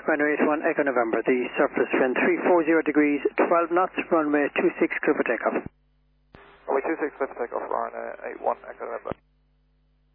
runway 81 Echo November. The surface wind 340 degrees, 12 knots, runway 26 clear for takeoff. Runway 26 clear for takeoff, RNA 81 Echo November.